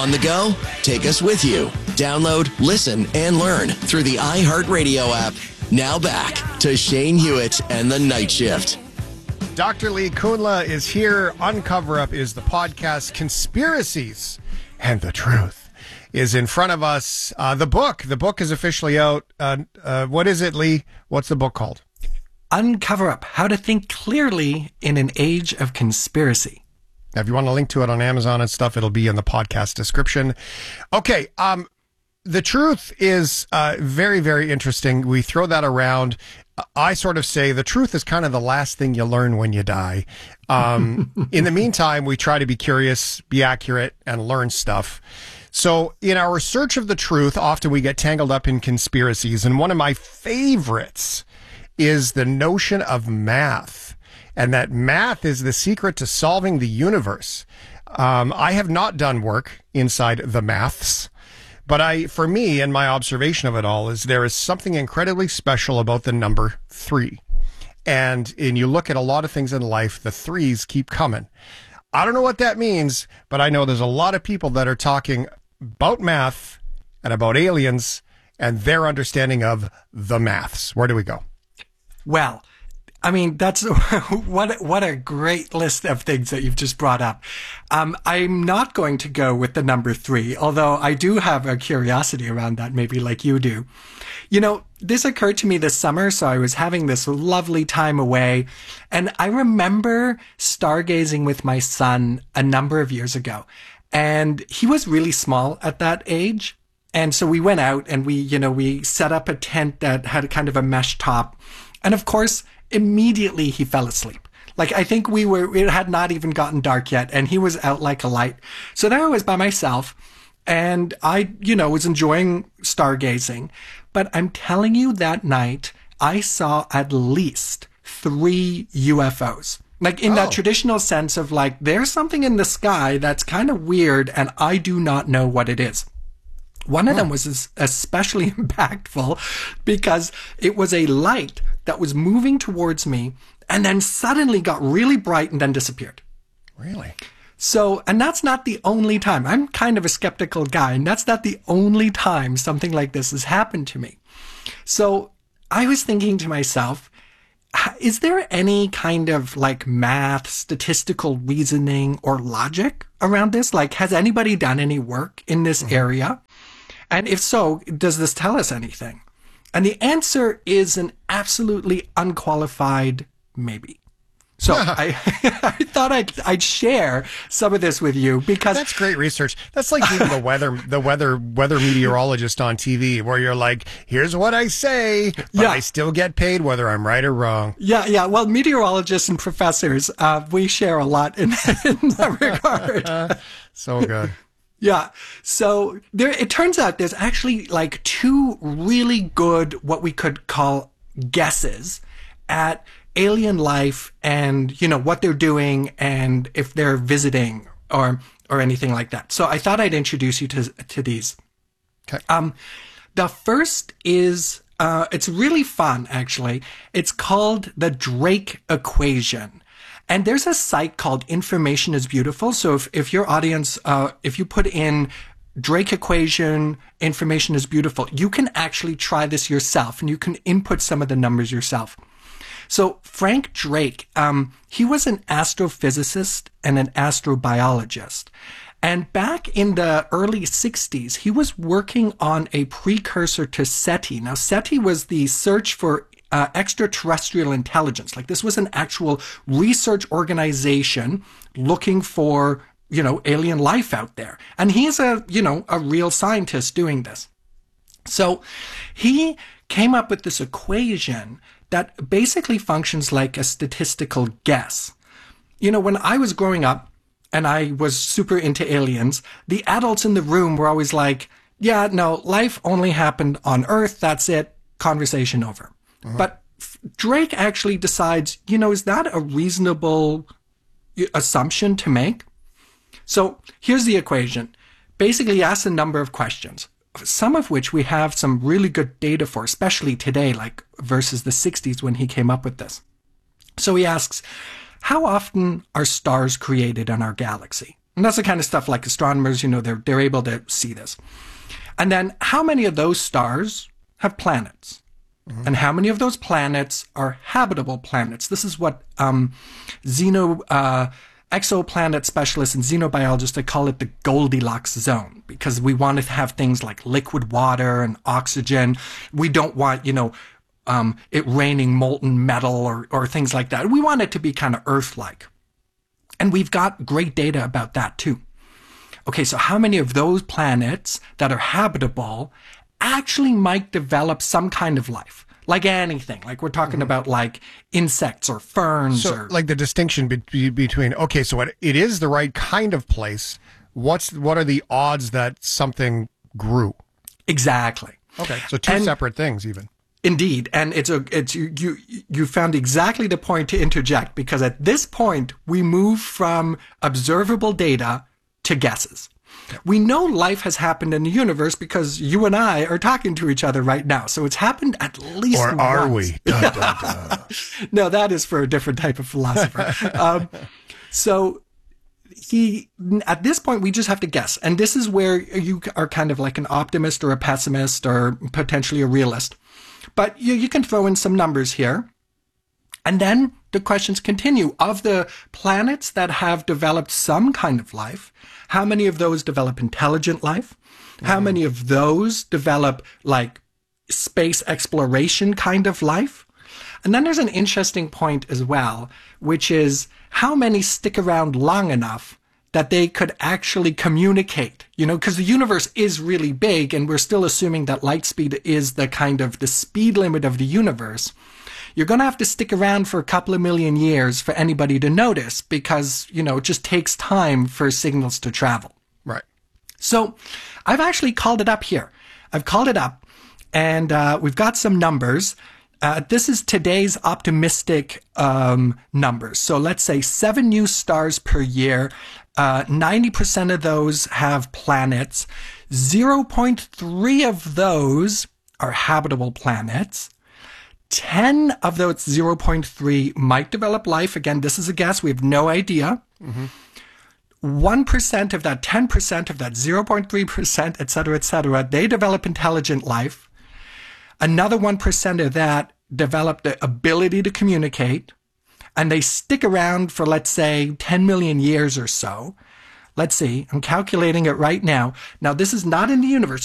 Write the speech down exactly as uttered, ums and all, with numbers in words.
On the go? Take us with you. Download, listen, and learn through the iHeartRadio app. Now back to Shane Hewitt and the Night Shift. Doctor Lee Kunla is here. Uncover Up is the podcast. Conspiracies and the Truth is in front of us. Uh, the book, the book is officially out. Uh, uh, what is it, Lee? What's the book called? Uncover Up, How to Think Clearly in an Age of Conspiracy. Now, if you want to link to it on Amazon and stuff, it'll be in the podcast description. Okay, um, the truth is uh, very, very interesting. We throw that around. I sort of say the truth is kind of the last thing you learn when you die. Um, in the meantime, we try to be curious, be accurate, and learn stuff. So in our search of the truth, often we get tangled up in conspiracies. And one of my favorites is the notion of math. And that math is the secret to solving the universe. Um, I have not done work inside the maths, but I, for me, and my observation of it all is there is something incredibly special about the number three. And, and you look at a lot of things in life, the threes keep coming. I don't know what that means, but I know there's a lot of people that are talking about math and about aliens and their understanding of the maths. Where do we go? Well, I mean, that's what what a great list of things that you've just brought up. Um, I'm not going to go with the number three, although I do have a curiosity around that, maybe like you do. You know, this occurred to me this summer, so I was having this lovely time away, and I remember stargazing with my son a number of years ago, and he was really small at that age. And so we went out and we, you know, we set up a tent that had kind of a mesh top. And of course, immediately he fell asleep. Like, I think we were, it had not even gotten dark yet, and he was out like a light. So there I was by myself, and I, you know, was enjoying stargazing. But I'm telling you, that night, I saw at least three U F Os. Like, in oh. that traditional sense of, like, there's something in the sky that's kind of weird, and I do not know what it is. One of them was especially impactful because it was a light that was moving towards me and then suddenly got really bright and then disappeared. Really? So, and that's not the only time. I'm kind of a skeptical guy, and that's not the only time something like this has happened to me. So I was thinking to myself, is there any kind of like math, statistical reasoning, or logic around this? Like, has anybody done any work in this mm-hmm. area? And if so, does this tell us anything? And the answer is an absolutely unqualified maybe. So I, I thought I'd, I'd share some of this with you because that's great research. That's like being the weather, the weather, weather meteorologist on T V, where you're like, "Here's what I say, but yeah. I still get paid whether I'm right or wrong." Yeah, yeah. Well, meteorologists and professors, uh, we share a lot in, in that regard. So good. Yeah. So there, it turns out there's actually like two really good, what we could call guesses at alien life and, you know, what they're doing and if they're visiting or, or anything like that. So I thought I'd introduce you to, to these. Okay. Um, the first is, uh, it's really fun, actually. It's called the Drake equation. And there's a site called Information is Beautiful. So if, if your audience, uh, if you put in Drake equation, Information is Beautiful, you can actually try this yourself and you can input some of the numbers yourself. So Frank Drake, um, he was an astrophysicist and an astrobiologist. And back in the early sixties, he was working on a precursor to SETI. Now, SETI was the search for Uh, extraterrestrial intelligence. Like, this was an actual research organization looking for, you know, alien life out there. And he's a, you know, a real scientist doing this. So he came up with this equation that basically functions like a statistical guess. You know, when I was growing up and I was super into aliens, the adults in the room were always like, yeah, no, life only happened on Earth. That's it. Conversation over. Uh-huh. But Drake actually decides, you know, is that a reasonable assumption to make? So here's the equation. Basically, he asks a number of questions, some of which we have some really good data for, especially today, like versus the sixties when he came up with this. So he asks, how often are stars created in our galaxy? And that's the kind of stuff like astronomers, you know, they're, they're able to see this. And then how many of those stars have planets? Mm-hmm. And how many of those planets are habitable planets? This is what um, xeno, uh, exoplanet specialists and xenobiologists, they call it the Goldilocks zone, because we want to have things like liquid water and oxygen. We don't want, you know, um, it raining molten metal or, or things like that. We want it to be kind of Earth-like. And we've got great data about that too. Okay, so how many of those planets that are habitable actually might develop some kind of life? Like anything, like we're talking mm-hmm. about like insects or ferns. So or like the distinction be- between, okay, so it, it is the right kind of place. What's What are the odds that something grew? Exactly. Okay, so two and, separate things even. Indeed, and it's a it's you, you you found exactly the point to interject, because at this point we move from observable data to guesses. We know life has happened in the universe because you and I are talking to each other right now. So it's happened at least or once. Or are we? Dun, dun, dun. No, that is for a different type of philosopher. um, so he, at this point, we just have to guess. And this is where you are kind of like an optimist or a pessimist or potentially a realist. But you, you can throw in some numbers here. And then the questions continue. Of the planets that have developed some kind of life, how many of those develop intelligent life? How mm. many of those develop like space exploration kind of life? And then there's an interesting point as well, which is how many stick around long enough that they could actually communicate, you know, because the universe is really big and we're still assuming that light speed is the kind of the speed limit of the universe. You're going to have to stick around for a couple of million years for anybody to notice because, you know, it just takes time for signals to travel. Right. So I've actually called it up here. I've called it up and uh, we've got some numbers. Uh, this is today's optimistic um, numbers. So let's say seven new stars per year. Uh, ninety percent of those have planets. zero point three of those are habitable planets. ten of those zero point three might develop life. Again, this is a guess. We have no idea. Mm-hmm. one percent of that, ten percent of that, zero point three percent, et cetera, et cetera, they develop intelligent life. Another one percent of that develop the ability to communicate. And they stick around for, let's say, ten million years or so. Let's see. I'm calculating it right now. Now, this is not in the universe.